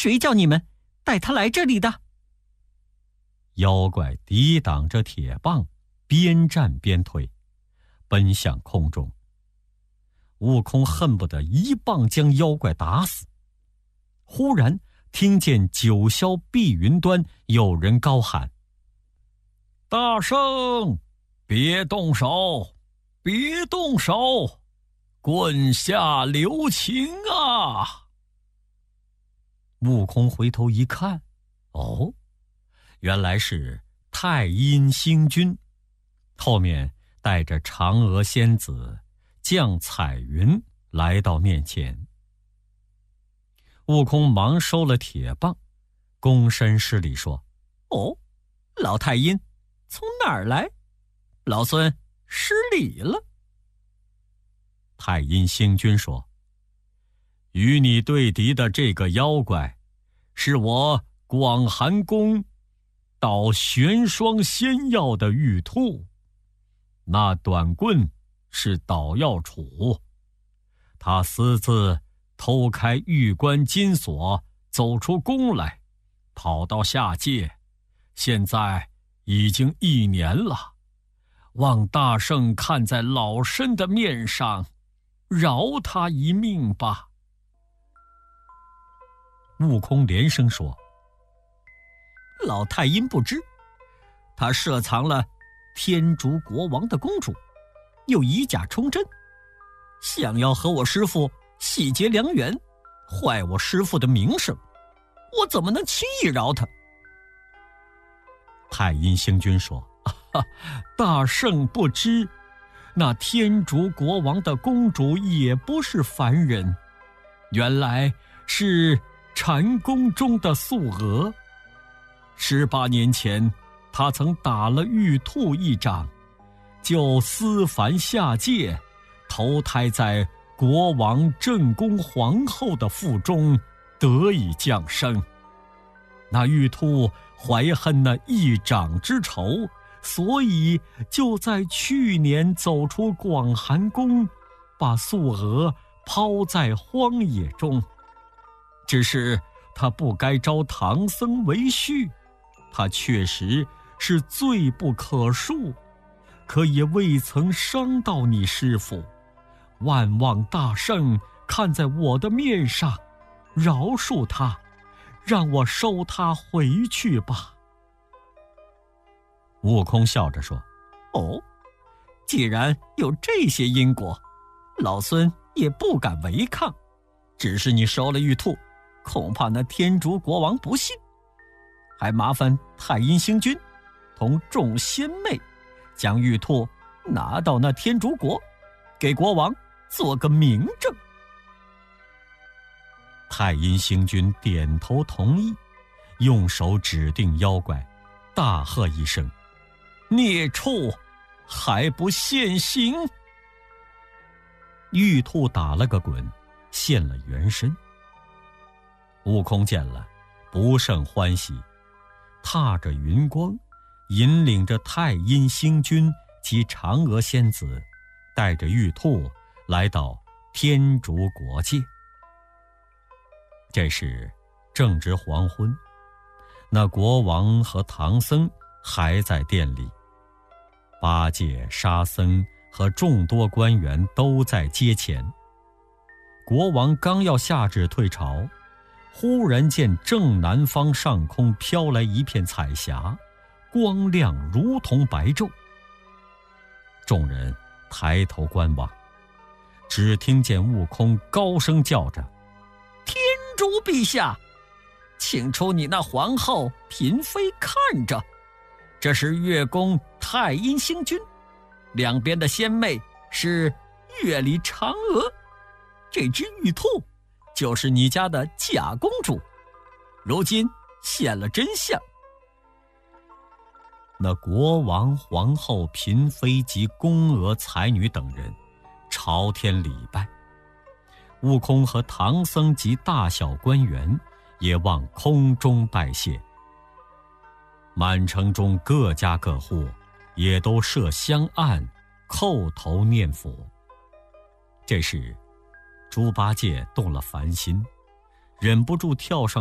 谁叫你们带他来这里的？ 妖怪抵挡着铁棒，边战边退，奔向空中。悟空恨不得一棒将妖怪打死。忽然听见九霄碧云端有人高喊：大圣，别动手，别动手，棍下留情啊！悟空回头一看，哦，原来是太阴星君，后面带着嫦娥仙子降彩云来到面前。悟空忙收了铁棒，躬身施礼说： 哦，老太阴从哪儿来？老孙失礼了。 太阴星君说：与你对敌的这个妖怪，是我广寒宫捣玄霜仙药的玉兔，那短棍是捣药杵，他私自偷开玉关金锁，走出宫来，跑到下界，现在已经1年了，望大圣看在老身的面上，饶他一命吧。悟空连声说： 老太阴不知，他设藏了天竺国王的公主，又以假充真，想要和我师父喜结良缘，坏我师父的名声，我怎么能轻易饶他？ 太阴星君说：大圣不知，那天竺国王的公主也不是凡人，原来是禅宫中的素娥。18年前，她曾打了玉兔一掌，就思凡下界，投胎在国王正宫皇后的腹中，得以降生。那玉兔怀恨那一掌之仇，所以就在去年走出广寒宫，把素娥抛在荒野中。只是他不该招唐僧为婿，他确实是罪不可恕，可也未曾伤到你师父。万望大圣看在我的面上，饶恕他，让我收他回去吧。悟空笑着说： 哦，既然有这些因果，老孙也不敢违抗。只是你收了玉兔，恐怕那天竺国王不信，还麻烦太阴星君同众仙妹将玉兔拿到那天竺国，给国王做个明证。 太阴星君点头同意，用手指定妖怪，大喝一声：孽畜，还不现形！玉兔打了个滚，现了原身。悟空见了，不胜欢喜，踏着云光，引领着太阴星君及嫦娥仙子，带着玉兔来到天竺国界。这时正值黄昏，那国王和唐僧还在殿里，八戒、沙僧和众多官员都在阶前。国王刚要下旨退朝，忽然见正南方上空飘来一片彩霞，光亮如同白昼。众人抬头观望，只听见悟空高声叫着： 天竺陛下，请出你那皇后嫔妃看着，这是月宫太阴星君，两边的仙妹是月里嫦娥，这只玉兔就是你家的假公主，如今现了真相。 那国王、皇后、嫔妃及宫娥、才女等人朝天礼拜，悟空和唐僧及大小官员也往空中拜谢。满城中各家各户也都设香案，叩头念佛。这时猪八戒动了凡心，忍不住跳上